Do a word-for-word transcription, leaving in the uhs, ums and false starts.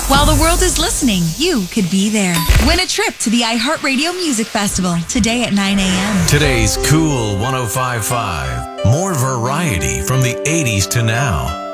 While the world is listening, you could be there. Win a trip to the iHeartRadio Music Festival today at nine a.m. Today's Cool one oh five point five. More variety from the eighties to now.